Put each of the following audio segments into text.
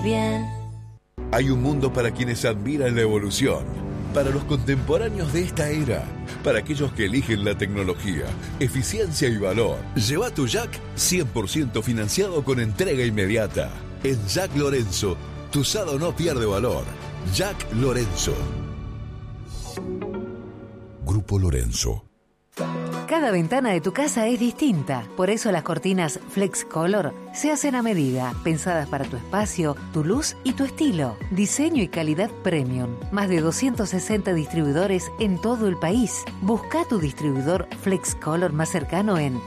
bien. Hay un mundo para quienes admiran la evolución, para los contemporáneos de esta era, para aquellos que eligen la tecnología, eficiencia y valor. Lleva tu Jack 100% financiado con entrega inmediata. En Jack Lorenzo, tu usado no pierde valor. Jack Lorenzo. Grupo Lorenzo. Cada ventana de tu casa es distinta, por eso las cortinas Flex Color se hacen a medida, pensadas para tu espacio, tu luz y tu estilo. Diseño y calidad premium. Más de 260 distribuidores en todo el país. Busca tu distribuidor Flex Color más cercano en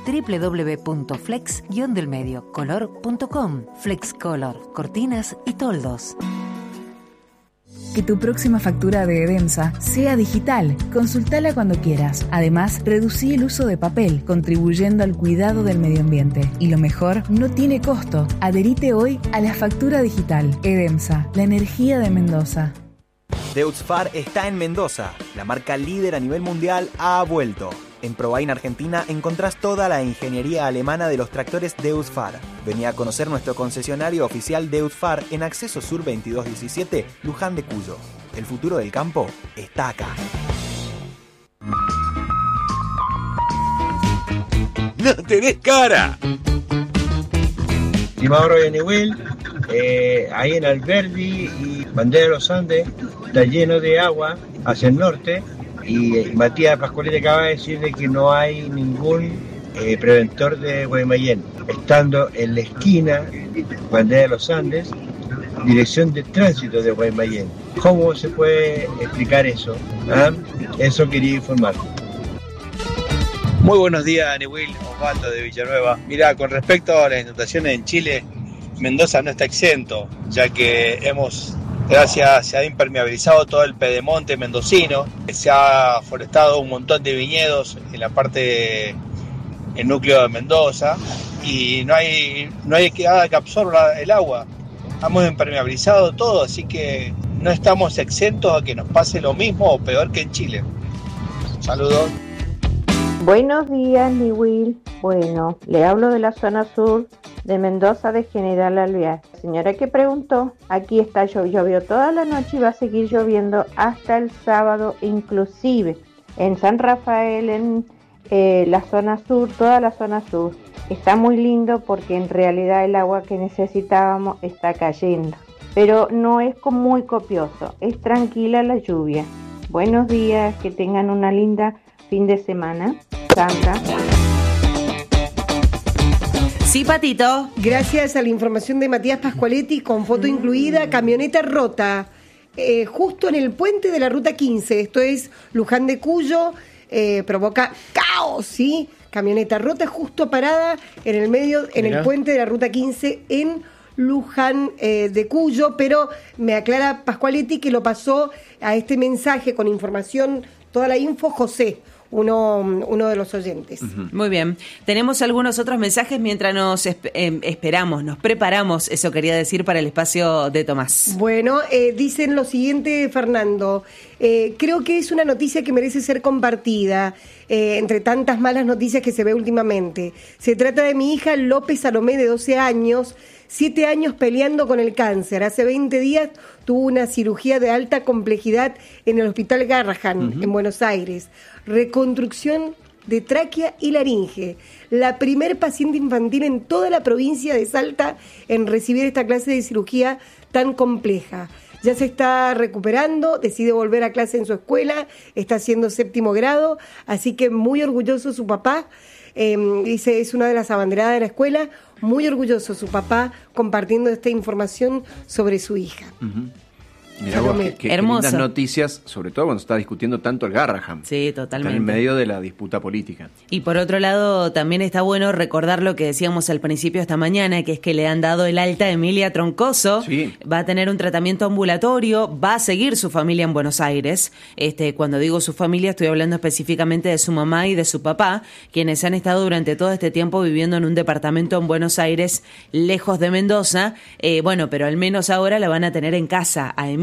www.flex-color.com. Flex Color, cortinas y toldos. Que tu próxima factura de Edemsa sea digital. Consultala cuando quieras. Además, reducí el uso de papel, contribuyendo al cuidado del medio ambiente. Y lo mejor, no tiene costo. Adherite hoy a la factura digital. Edemsa, la energía de Mendoza. Deutz-Fahr está en Mendoza. La marca líder a nivel mundial ha vuelto. En Probain Argentina encontrás toda la ingeniería alemana de los tractores Deutz-Fahr. Vení a conocer nuestro concesionario oficial Deutz-Fahr en Acceso Sur 2217, Luján de Cuyo. El futuro del campo está acá. ¡No tenés cara! Mauro de Newell, ahí en Alberdi y Bandera de los Andes, está lleno de agua hacia el norte. Y Matías Pascualetti acaba de decir de que no hay ningún preventor de Guaymallén. Estando en la esquina, Bandera de los Andes, dirección de tránsito de Guaymallén. ¿Cómo se puede explicar eso? ¿Ah? Eso quería informar. Muy buenos días, Newell, Osvaldo de Villanueva. Mirá, con respecto a las inundaciones en Chile, Mendoza no está exento, ya que se ha impermeabilizado todo el pedemonte mendocino, se ha forestado un montón de viñedos en la parte del núcleo de Mendoza y no hay nada que absorba el agua. Hemos impermeabilizado todo, así que no estamos exentos a que nos pase lo mismo o peor que en Chile. Saludos. Buenos días, Niwil. Bueno, le hablo de la zona sur de Mendoza de General Alvear. La señora que preguntó, aquí está, llovió toda la noche y va a seguir lloviendo hasta el sábado inclusive. En San Rafael, en la zona sur, toda la zona sur. Está muy lindo porque en realidad el agua que necesitábamos está cayendo. Pero no es muy copioso, es tranquila la lluvia. Buenos días, que tengan una linda fin de semana. Sandra. Sí, Patito. Gracias a la información de Matías Pascualetti, con foto incluida, camioneta rota, justo en el puente de la Ruta 15, esto es Luján de Cuyo, provoca caos, ¿sí? Camioneta rota justo parada en el medio, en el puente de la Ruta 15 en Luján de Cuyo, pero me aclara Pascualetti que lo pasó a este mensaje con información, toda la info, José. Uno de los oyentes. Muy bien. Tenemos algunos otros mensajes mientras nos esperamos, nos preparamos, eso quería decir, para el espacio de Tomás. Bueno, dicen lo siguiente, Fernando. Creo que es una noticia que merece ser compartida entre tantas malas noticias que se ve últimamente. Se trata de mi hija López Salomé, de 12 años, 7 años peleando con el cáncer. Hace 20 días tuvo una cirugía de alta complejidad en el Hospital Garrahan, en Buenos Aires. Reconstrucción de tráquea y laringe. La primer paciente infantil en toda la provincia de Salta en recibir esta clase de cirugía tan compleja. Ya se está recuperando, decide volver a clase en su escuela, está haciendo 7º grado, así que muy orgulloso su papá. Dice, es una de las abanderadas de la escuela, muy orgulloso su papá compartiendo esta información sobre su hija. Mirá vos, qué lindas noticias, sobre todo cuando se está discutiendo tanto el Garrahan. Sí, totalmente. Están en medio de la disputa política. Y por otro lado, también está bueno recordar lo que decíamos al principio esta mañana, que es que le han dado el alta a Emilia Troncoso. Sí. Va a tener un tratamiento ambulatorio, va a seguir su familia en Buenos Aires. Cuando digo su familia, estoy hablando específicamente de su mamá y de su papá, quienes han estado durante todo este tiempo viviendo en un departamento en Buenos Aires, lejos de Mendoza. Pero al menos ahora la van a tener en casa a Emilia.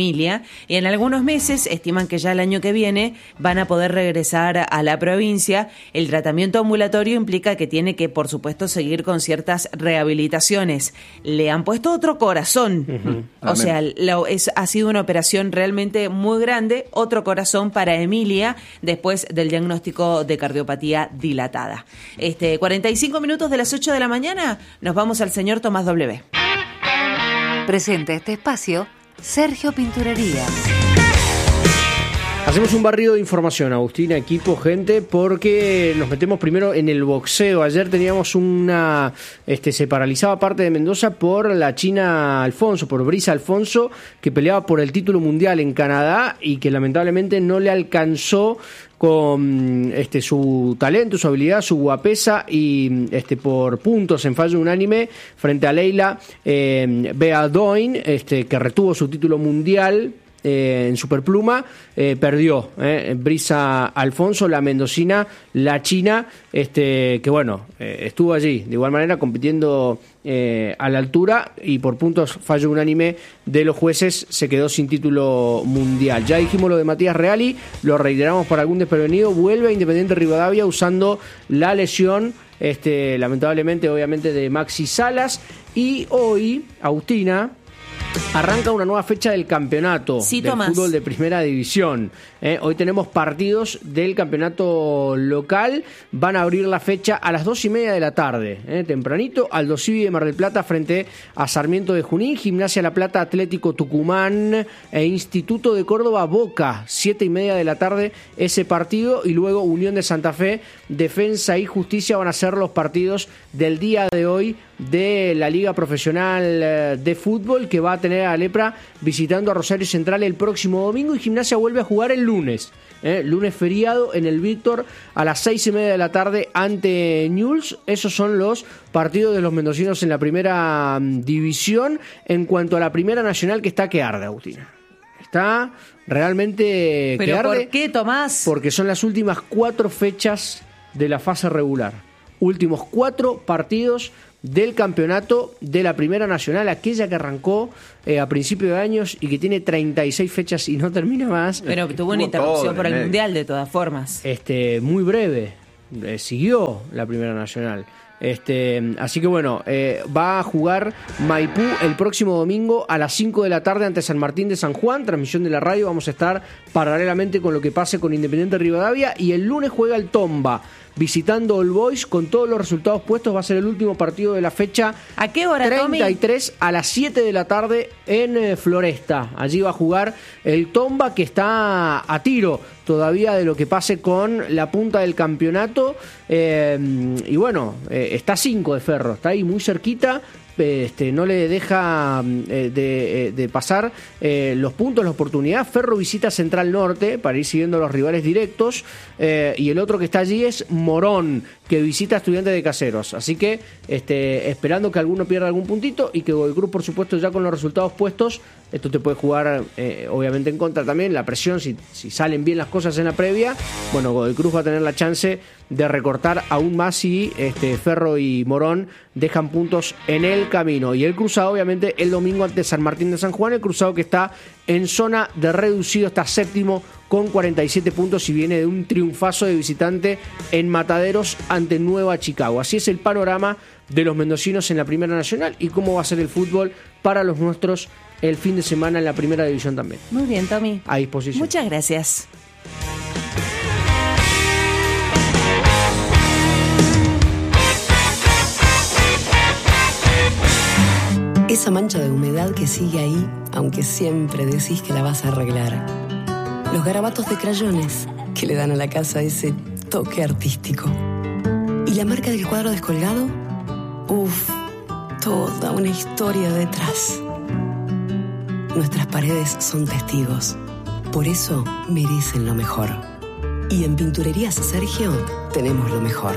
Emilia, y en algunos meses estiman que ya el año que viene van a poder regresar a la provincia. El tratamiento ambulatorio implica que tiene que, por supuesto, seguir con ciertas rehabilitaciones. Le han puesto otro corazón, o sea, ha sido una operación realmente muy grande, otro corazón para Emilia después del diagnóstico de cardiopatía dilatada. 45 minutos de las 8 de la mañana, nos vamos al señor Tomás W. Presenta este espacio Sergio Pinturerías. Hacemos un barrido de información, Agustina, equipo, gente, porque nos metemos primero en el boxeo. Ayer teníamos se paralizaba parte de Mendoza por la china Alfonso, por Brisa Alfonso, que peleaba por el título mundial en Canadá y que lamentablemente no le alcanzó con su talento, su habilidad, su guapesa y por puntos en fallo unánime frente a Leila Beadoin, que retuvo su título mundial en superpluma, perdió Brisa Alfonso, la mendocina, la china, que bueno, estuvo allí de igual manera compitiendo a la altura y por puntos fallo unánime de los jueces se quedó sin título mundial. Ya dijimos lo de Matías Reali, lo reiteramos para algún desprevenido, vuelve a Independiente Rivadavia usando la lesión lamentablemente obviamente de Maxi Salas, y hoy Agustina arranca una nueva fecha del campeonato del fútbol de primera división. Hoy tenemos partidos del campeonato local. Van a abrir la fecha a las 2:30 de la tarde. Tempranito, Aldo Civi de Mar del Plata frente a Sarmiento de Junín, Gimnasia La Plata, Atlético Tucumán e Instituto de Córdoba Boca, 7:30 de la tarde ese partido, y luego Unión de Santa Fe, Defensa y Justicia van a ser los partidos del día de hoy de la Liga Profesional de Fútbol, que va a tener a Lepra visitando a Rosario Central el próximo domingo, y Gimnasia vuelve a jugar el lunes. Lunes feriado en el Víctor a las 6:30 de la tarde ante Newell's. Esos son los partidos de los mendocinos en la primera división. En cuanto a la primera nacional, que está que arde, Agustina. Está realmente ¿Pero que arde. ¿Por qué, Tomás? Porque son las últimas 4 fechas de la fase regular. Últimos 4 partidos del campeonato de la Primera Nacional, aquella que arrancó a principios de años y que tiene 36 fechas y no termina más. Pero tuvo una interrupción por el Mundial, de todas formas. Muy breve, siguió la Primera Nacional. Así que bueno, va a jugar Maipú el próximo domingo a las 5 de la tarde ante San Martín de San Juan, transmisión de la radio. Vamos a estar paralelamente con lo que pase con Independiente Rivadavia, y el lunes juega el Tomba visitando All Boys con todos los resultados puestos. Va a ser el último partido de la fecha. ¿A qué hora, 33 Tommy? A las 7 de la tarde en Floresta. Allí va a jugar el Tomba, que está a tiro todavía de lo que pase con la punta del campeonato. Y bueno, está 5 de Ferro, está ahí muy cerquita. No le deja de pasar los puntos, la oportunidad. Ferro visita Central Norte para ir siguiendo los rivales directos, y el otro que está allí es Morón, que visita a Estudiantes de Caseros. Así que esperando que alguno pierda algún puntito, y que Godoy Cruz, por supuesto, ya con los resultados puestos, esto te puede jugar obviamente en contra también, la presión, si salen bien las cosas en la previa. Bueno, Godoy Cruz va a tener la chance de recortar aún más si Ferro y Morón dejan puntos en el camino. Y el cruzado, obviamente, el domingo ante San Martín de San Juan, el cruzado que está en zona de reducido, está séptimo con 47 puntos y viene de un triunfazo de visitante en Mataderos ante Nueva Chicago. Así es el panorama de los mendocinos en la Primera Nacional y cómo va a ser el fútbol para los nuestros el fin de semana en la Primera División también. Muy bien, Tommy. A disposición. Muchas gracias. Esa mancha de humedad que sigue ahí, aunque siempre decís que la vas a arreglar. Los garabatos de crayones que le dan a la casa ese toque artístico. ¿Y la marca del cuadro descolgado? Uf, toda una historia detrás. Nuestras paredes son testigos. Por eso merecen lo mejor. Y en Pinturerías Sergio tenemos lo mejor.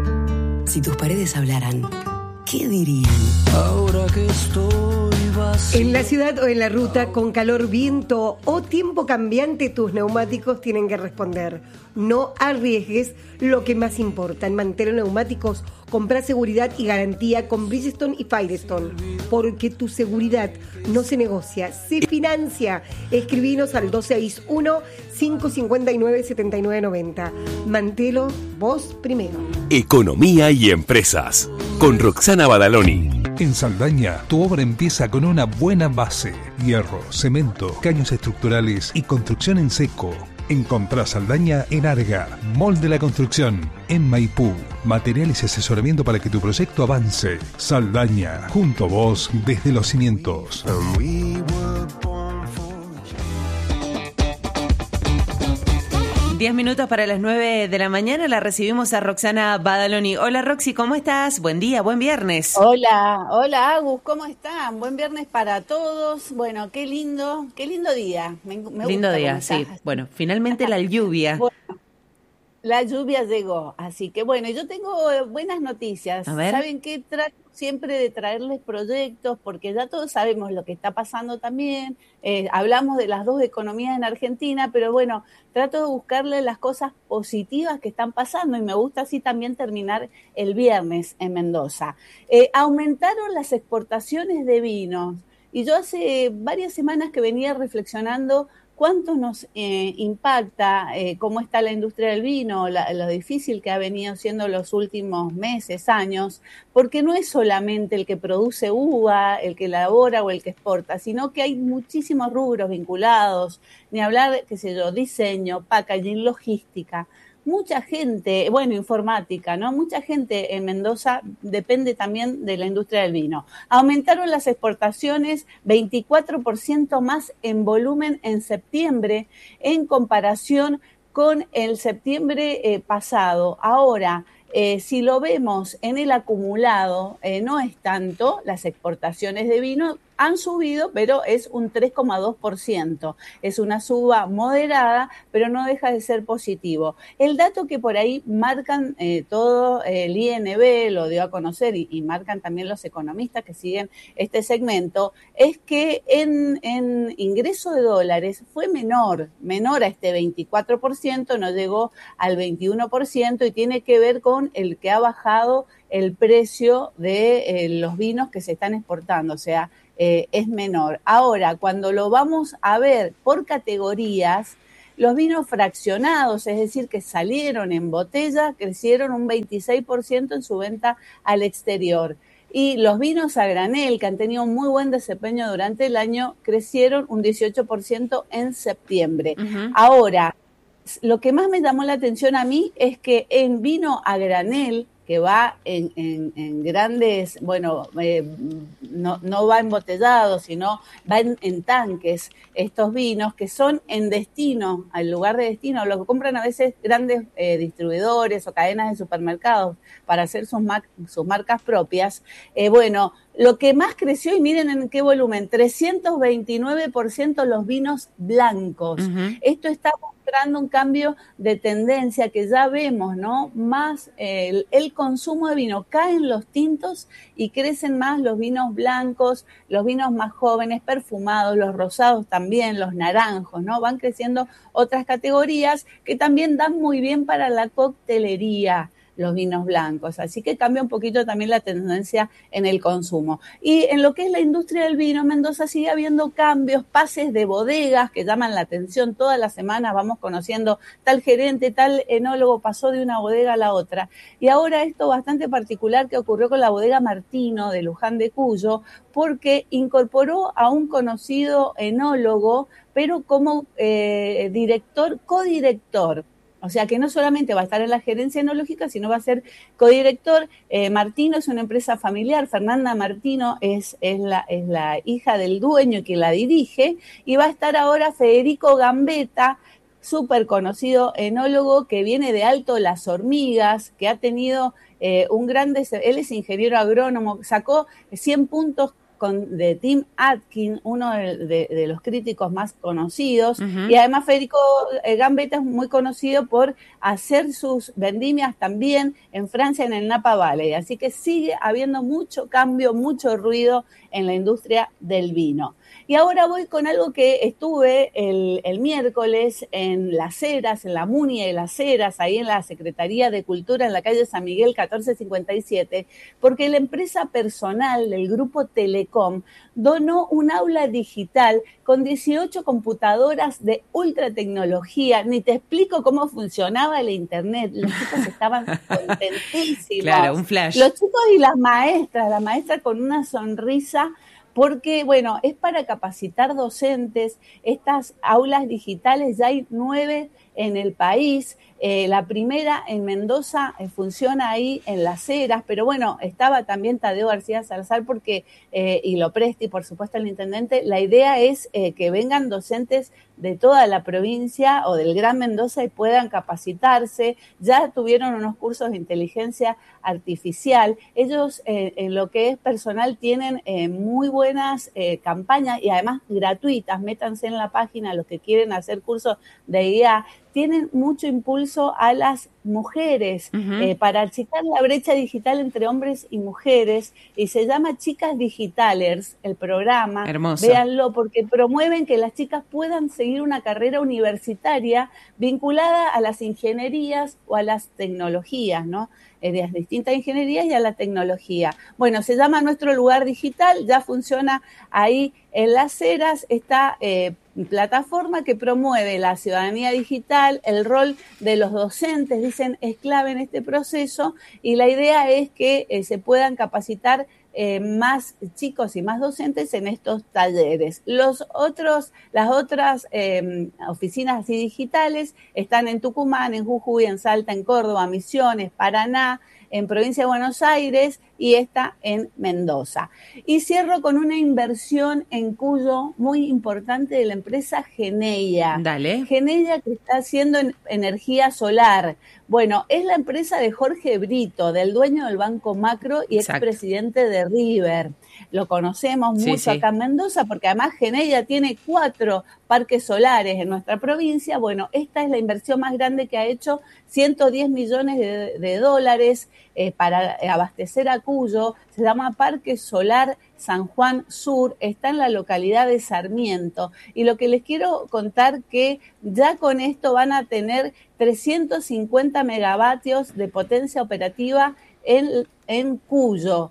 Si tus paredes hablaran, ¿qué dirían? Ahora que estoy vacío. En la ciudad o en la ruta, con calor, viento o tiempo cambiante, tus neumáticos tienen que responder. No arriesgues lo que más importa. En Mantelo Neumáticos, comprá seguridad y garantía con Bridgestone y Firestone. Porque tu seguridad no se negocia, se financia. Escribinos al 261-559-7990. Mantelo, vos primero. Economía y empresas. Con Roxana Badaloni. En Saldaña, tu obra empieza con una buena base. Hierro, cemento, caños estructurales y construcción en seco. Encontrá Saldaña en Arga, Mall de la Construcción, en Maipú. Materiales y asesoramiento para que tu proyecto avance. Saldaña, junto a vos desde los cimientos. 10 minutos para las 9 de la mañana, la recibimos a Roxana Badaloni. Hola Roxy, ¿cómo estás? Buen día, buen viernes. Hola Agus, ¿cómo están? Buen viernes para todos. Bueno, qué lindo día. Me lindo gusta día, sí. Bueno, finalmente la lluvia. Bueno, la lluvia llegó, así que bueno, yo tengo buenas noticias. A ver. ¿Saben qué? Trato siempre de traerles proyectos, porque ya todos sabemos lo que está pasando también. Hablamos de las dos economías en Argentina, pero bueno, trato de buscarle las cosas positivas que están pasando y me gusta así también terminar el viernes en Mendoza. Aumentaron las exportaciones de vinos y yo hace varias semanas que venía reflexionando cuánto nos impacta cómo está la industria del vino, lo difícil que ha venido siendo los últimos meses, años, porque no es solamente el que produce uva, el que elabora o el que exporta, sino que hay muchísimos rubros vinculados, ni hablar, qué sé yo, diseño, packaging, logística. Mucha gente, bueno, informática, ¿no? Mucha gente en Mendoza depende también de la industria del vino. Aumentaron las exportaciones 24% más en volumen en septiembre en comparación con el septiembre pasado. Ahora, si lo vemos en el acumulado, no es tanto, las exportaciones de vino han subido, pero es un 3,2%. Es una suba moderada, pero no deja de ser positivo. El dato que por ahí marcan todo el INB, lo dio a conocer, y marcan también los economistas que siguen este segmento, es que en ingreso de dólares fue menor a este 24%, no llegó al 21% y tiene que ver con el que ha bajado el precio de los vinos que se están exportando, o sea, es menor. Ahora, cuando lo vamos a ver por categorías, los vinos fraccionados, es decir, que salieron en botella, crecieron un 26% en su venta al exterior. Y los vinos a granel, que han tenido un muy buen desempeño durante el año, crecieron un 18% en septiembre. Uh-huh. Ahora, lo que más me llamó la atención a mí es que en vino a granel, que va en grandes, bueno, no va embotellado, sino va en tanques, estos vinos que son en destino, al lugar de destino, lo que compran a veces grandes distribuidores o cadenas de supermercados para hacer sus marcas propias. Bueno, lo que más creció, y miren en qué volumen, 329% los vinos blancos. Uh-huh. Esto está mostrando un cambio de tendencia que ya vemos, ¿no? Más el consumo de vino, caen los tintos y crecen más los vinos blancos, los vinos más jóvenes, perfumados, los rosados también, los naranjos, ¿no? Van creciendo otras categorías que también dan muy bien para la coctelería, los vinos blancos, así que cambia un poquito también la tendencia en el consumo. Y en lo que es la industria del vino, Mendoza sigue habiendo cambios, pases de bodegas que llaman la atención. Todas las semanas vamos conociendo tal gerente, tal enólogo pasó de una bodega a la otra. Y ahora esto bastante particular que ocurrió con la bodega Martino de Luján de Cuyo, porque incorporó a un conocido enólogo, pero como codirector. O sea que no solamente va a estar en la gerencia enológica, sino va a ser codirector. Martino es una empresa familiar, Fernanda Martino es la hija del dueño que la dirige, y va a estar ahora Federico Gambetta, súper conocido enólogo que viene de Alto Las Hormigas, que ha tenido él es ingeniero agrónomo, sacó 100 puntos de Tim Atkin, uno de los críticos más conocidos, y además Federico Gambetta es muy conocido por hacer sus vendimias también en Francia, en el Napa Valley, así que sigue habiendo mucho cambio, mucho ruido en la industria del vino. Y ahora voy con algo que estuve el miércoles en Las Heras, en la Munia de Las Heras, ahí en la Secretaría de Cultura, en la calle San Miguel 1457, porque la empresa personal del grupo Telecom donó un aula digital con 18 computadoras de ultra tecnología. Ni te explico cómo funcionaba el internet. Los chicos estaban contentísimos. Claro, un flash. Los chicos y la maestra con una sonrisa, porque, bueno, es para capacitar docentes. Estas aulas digitales, ya hay 9 en el país. La primera en Mendoza funciona ahí en Las Heras, pero bueno, estaba también Tadeo García Salazar porque, y Lopresti, por supuesto, el intendente. La idea es que vengan docentes de toda la provincia o del Gran Mendoza y puedan capacitarse. Ya tuvieron unos cursos de inteligencia artificial. Ellos, en lo que es personal, tienen muy buenas campañas y además gratuitas. Métanse en la página los que quieren hacer cursos de IA. Tienen mucho impulso a las mujeres para achicar la brecha digital entre hombres y mujeres, y se llama Chicas Digitalers el programa. Hermoso. Véanlo, porque promueven que las chicas puedan seguir una carrera universitaria vinculada a las ingenierías o a las tecnologías, ¿no? De las distintas ingenierías y a la tecnología. Bueno, se llama Nuestro Lugar Digital, ya funciona ahí en Las Heras, esta plataforma que promueve la ciudadanía digital, el rol de los docentes, dicen, es clave en este proceso, y la idea es que se puedan capacitar más chicos y más docentes en estos talleres. Las otras oficinas así digitales están en Tucumán, en Jujuy, en Salta, en Córdoba, Misiones, Paraná, en Provincia de Buenos Aires y esta en Mendoza. Y cierro con una inversión en Cuyo muy importante de la empresa Geneia. Dale. Geneia, que está haciendo energía solar. Bueno, es la empresa de Jorge Brito, del dueño del Banco Macro y expresidente de River. Lo conocemos mucho acá en Mendoza, porque además Geneia tiene 4 parques solares en nuestra provincia. Bueno, esta es la inversión más grande que ha hecho, 110 millones de dólares para abastecer a Cuyo. Se llama Parque Solar San Juan Sur, está en la localidad de Sarmiento. Y lo que les quiero contar, que ya con esto van a tener 350 megavatios de potencia operativa en Cuyo,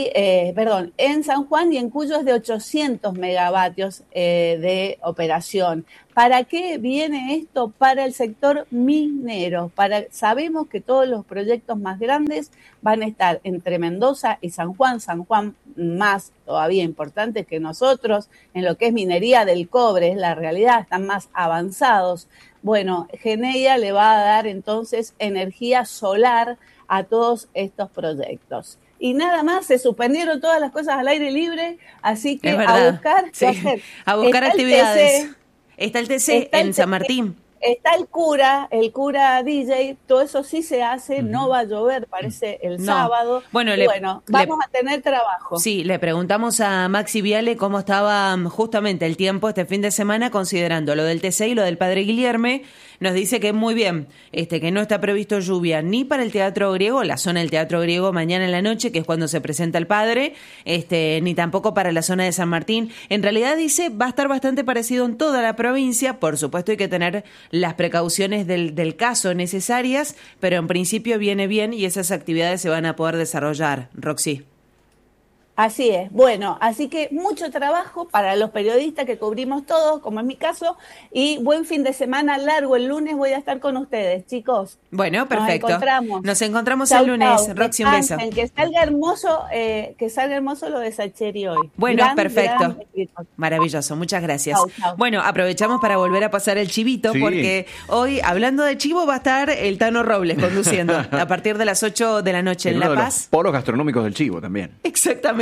en San Juan, y en Cuyo es de 800 megavatios de operación. ¿Para qué viene esto? Para el sector minero. Sabemos que todos los proyectos más grandes van a estar entre Mendoza y San Juan más todavía importantes que nosotros, en lo que es minería del cobre, es la realidad, están más avanzados. Bueno, Geneia le va a dar entonces energía solar a todos estos proyectos. Y nada más, se suspendieron todas las cosas al aire libre, así que a buscar qué hacer. A buscar actividades. Está el TC en San Martín. Está el cura DJ, todo eso sí se hace, no va a llover, parece el sábado. Bueno, vamos a tener trabajo. Sí, le preguntamos a Maxi Viale cómo estaba justamente el tiempo este fin de semana, considerando lo del TC y lo del Padre Guilherme. Nos dice que muy bien, que no está previsto lluvia ni para el Teatro Griego, la zona del Teatro Griego mañana en la noche, que es cuando se presenta el Padre, ni tampoco para la zona de San Martín. En realidad, dice, va a estar bastante parecido en toda la provincia. Por supuesto, hay que tener las precauciones del caso necesarias, pero en principio viene bien y esas actividades se van a poder desarrollar. Roxy. Así es. Bueno, así que mucho trabajo para los periodistas que cubrimos todos, como en mi caso, y buen fin de semana largo. El lunes voy a estar con ustedes, chicos. Bueno, perfecto. Nos encontramos chau, el lunes. Chau. Roxy, un beso. Que salga hermoso lo de Sacheri hoy. Bueno, perfecto. Maravilloso, muchas gracias. Chau. Bueno, aprovechamos para volver a pasar el chivito, porque hoy, hablando de chivo, va a estar el Tano Robles conduciendo a partir de las 8 de la noche en La Paz. Los polos gastronómicos del chivo también. Exactamente.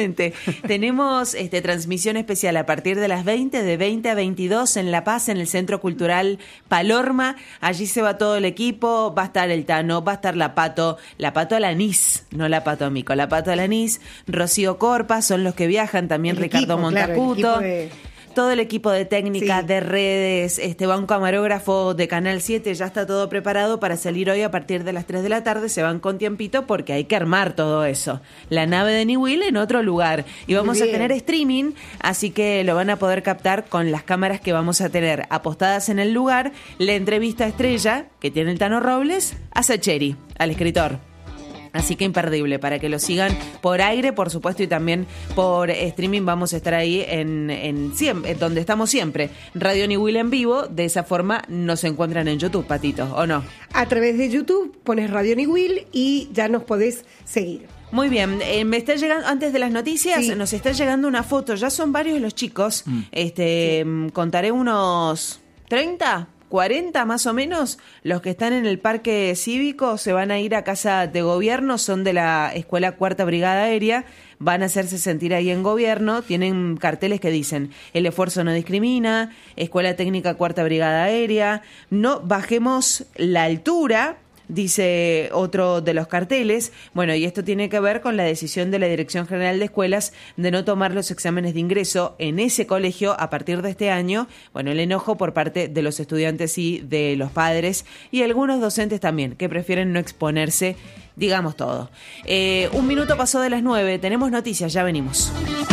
Exactamente. Tenemos transmisión especial a partir de las 20, de 20 a 22 en La Paz, en el Centro Cultural Palorma. Allí se va todo el equipo, va a estar el Tano, va a estar la Pato Alanís, no la Pato Amico, la Pato Alanís, Rocío Corpa, son los que viajan, también Ricardo Montacuto. Todo el equipo de técnica, de redes, va un camarógrafo de Canal 7, ya está todo preparado para salir hoy a partir de las 3 de la tarde, se van con tiempito porque hay que armar todo eso. La nave de Niwil en otro lugar. Y vamos a tener streaming, así que lo van a poder captar con las cámaras que vamos a tener apostadas en el lugar. La entrevista estrella que tiene el Tano Robles a Sacheri, al escritor. Así que imperdible, para que lo sigan por aire, por supuesto, y también por streaming. Vamos a estar ahí en donde estamos siempre, Radio Niwil en vivo. De esa forma nos encuentran en YouTube, Patito, ¿o no? A través de YouTube pones Radio Niwil y ya nos podés seguir. Muy bien, me está llegando, antes de las noticias, nos está llegando una foto. Ya son varios los chicos, contaré unos 30, 40 más o menos, los que están en el parque cívico se van a ir a casa de gobierno, son de la Escuela Cuarta Brigada Aérea, van a hacerse sentir ahí en gobierno, tienen carteles que dicen: el esfuerzo no discrimina, Escuela Técnica Cuarta Brigada Aérea, no bajemos la altura, dice otro de los carteles. Bueno, y esto tiene que ver con la decisión de la Dirección General de Escuelas de no tomar los exámenes de ingreso en ese colegio a partir de este año. Bueno, el enojo por parte de los estudiantes y de los padres y algunos docentes también, que prefieren no exponerse, digamos todo. 1 minuto pasó de las 9, tenemos noticias, ya venimos.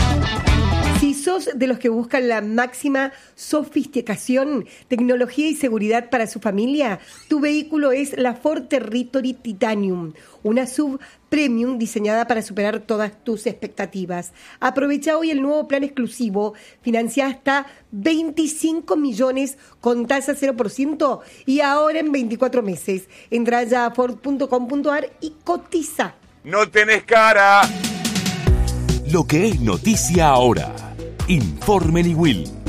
Si sos de los que buscan la máxima sofisticación, tecnología y seguridad para su familia, tu vehículo es la Ford Territory Titanium, una SUV premium diseñada para superar todas tus expectativas. Aprovecha hoy el nuevo plan exclusivo, financia hasta 25 millones con tasa 0% y ahora en 24 meses. Entra ya a ford.com.ar y cotiza. ¡No tenés cara! Lo que es noticia ahora. Informe Niwil.